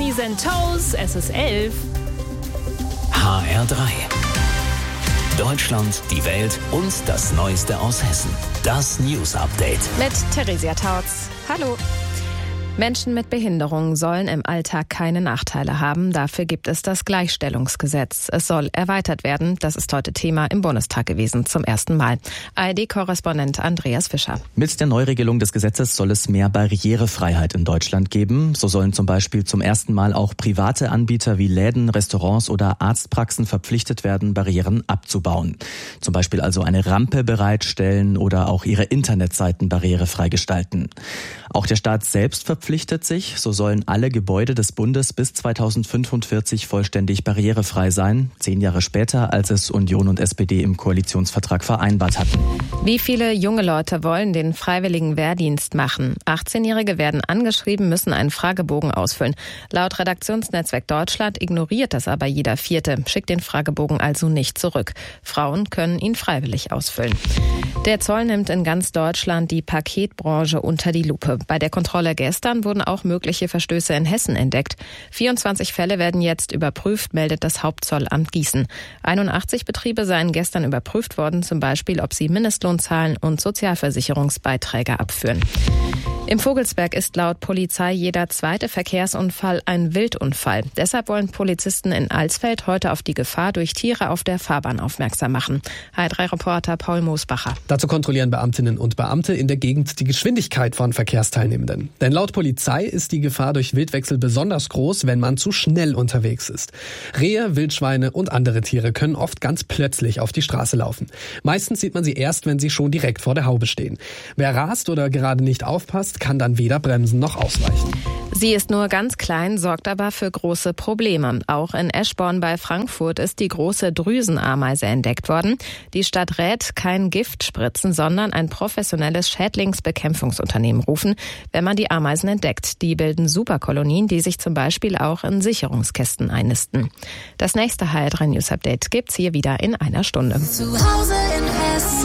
Knees and Toes, es ist 11. HR3. Deutschland, die Welt und das Neueste aus Hessen. Das News Update. Mit Theresia Tautz. Hallo. Menschen mit Behinderung sollen im Alltag keine Nachteile haben. Dafür gibt es das Gleichstellungsgesetz. Es soll erweitert werden. Das ist heute Thema im Bundestag gewesen, zum ersten Mal. ARD-Korrespondent Andreas Fischer. Mit der Neuregelung des Gesetzes soll es mehr Barrierefreiheit in Deutschland geben. So sollen zum Beispiel zum ersten Mal auch private Anbieter wie Läden, Restaurants oder Arztpraxen verpflichtet werden, Barrieren abzubauen. Zum Beispiel also eine Rampe bereitstellen oder auch ihre Internetseiten barrierefrei gestalten. Auch der Staat selbst verpflichtet sich, so sollen alle Gebäude des Bundes bis 2045 vollständig barrierefrei sein. 10 Jahre später, als es Union und SPD im Koalitionsvertrag vereinbart hatten. Wie viele junge Leute wollen den freiwilligen Wehrdienst machen? 18-Jährige werden angeschrieben, müssen einen Fragebogen ausfüllen. Laut Redaktionsnetzwerk Deutschland ignoriert das aber jeder Vierte, schickt den Fragebogen also nicht zurück. Frauen können ihn freiwillig ausfüllen. Der Zoll nimmt in ganz Deutschland die Paketbranche unter die Lupe. Bei der Kontrolle gestern wurden auch mögliche Verstöße in Hessen entdeckt. 24 Fälle werden jetzt überprüft, meldet das Hauptzollamt Gießen. 81 Betriebe seien gestern überprüft worden, zum Beispiel, ob sie Mindestlohn zahlen und Sozialversicherungsbeiträge abführen. Im Vogelsberg ist laut Polizei jeder zweite Verkehrsunfall ein Wildunfall. Deshalb wollen Polizisten in Alsfeld heute auf die Gefahr durch Tiere auf der Fahrbahn aufmerksam machen. HR3-Reporter Paul Moosbacher. Dazu kontrollieren Beamtinnen und Beamte in der Gegend die Geschwindigkeit von Verkehrsteilnehmenden. Denn laut Polizei ist die Gefahr durch Wildwechsel besonders groß, wenn man zu schnell unterwegs ist. Rehe, Wildschweine und andere Tiere können oft ganz plötzlich auf die Straße laufen. Meistens sieht man sie erst, wenn sie schon direkt vor der Haube stehen. Wer rast oder gerade nicht aufpasst, kann dann weder bremsen noch ausweichen. Sie ist nur ganz klein, sorgt aber für große Probleme. Auch in Eschborn bei Frankfurt ist die große Drüsenameise entdeckt worden. Die Stadt rät, kein Gift spritzen, sondern ein professionelles Schädlingsbekämpfungsunternehmen rufen, wenn man die Ameisen entdeckt. Die bilden Superkolonien, die sich zum Beispiel auch in Sicherungskästen einnisten. Das nächste HR3 News Update gibt's hier wieder in einer Stunde. Zu Hause in Hessen.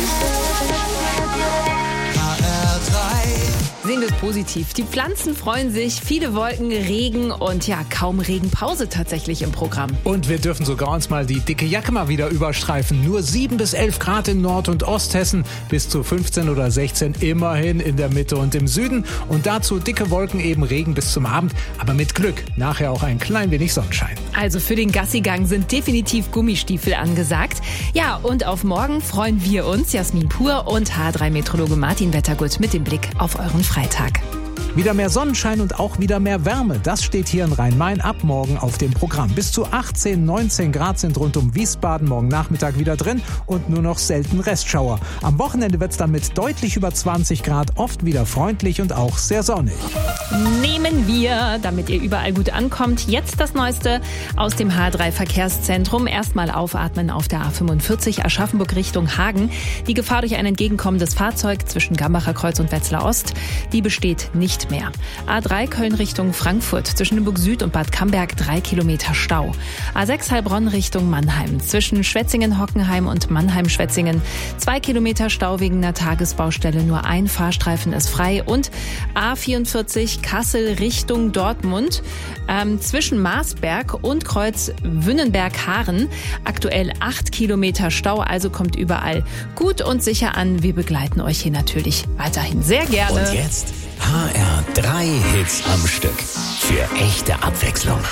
Sehen wir es positiv. Die Pflanzen freuen sich, viele Wolken, Regen und ja, kaum Regenpause tatsächlich im Programm. Und wir dürfen sogar uns mal die dicke Jacke mal wieder überstreifen. Nur 7 bis 11 Grad in Nord- und Osthessen, bis zu 15 oder 16 immerhin in der Mitte und im Süden. Und dazu dicke Wolken, eben Regen bis zum Abend, aber mit Glück nachher auch ein klein wenig Sonnenschein. Also für den Gassigang sind definitiv Gummistiefel angesagt. Ja, und auf morgen freuen wir uns, Jasmin Pur und H3-Meteorologe Martin Wettergut mit dem Blick auf euren Freitag. Wieder mehr Sonnenschein und auch wieder mehr Wärme. Das steht hier in Rhein-Main ab morgen auf dem Programm. Bis zu 18, 19 Grad sind rund um Wiesbaden morgen Nachmittag wieder drin und nur noch selten Restschauer. Am Wochenende wird es dann mit deutlich über 20 Grad oft wieder freundlich und auch sehr sonnig. Nehmen wir, damit ihr überall gut ankommt, jetzt das Neueste aus dem H3-Verkehrszentrum. Erstmal aufatmen auf der A45 Aschaffenburg Richtung Hagen. Die Gefahr durch ein entgegenkommendes Fahrzeug zwischen Gambacher Kreuz und Wetzlar Ost, die besteht nicht mehr. A3 Köln Richtung Frankfurt, zwischen Nürnberg Süd und Bad Camberg 3 Kilometer Stau. A6 Heilbronn Richtung Mannheim, zwischen Schwetzingen-Hockenheim und Mannheim-Schwetzingen 2 Kilometer Stau wegen einer Tagesbaustelle, nur ein Fahrstreifen ist frei. Und A44 Kassel Richtung Dortmund, zwischen Marsberg und Kreuz Wünnenberg-Haaren aktuell 8 Kilometer Stau, also kommt überall gut und sicher an. Wir begleiten euch hier natürlich weiterhin sehr gerne. Und jetzt HR3 Hits am Stück. Für echte Abwechslung.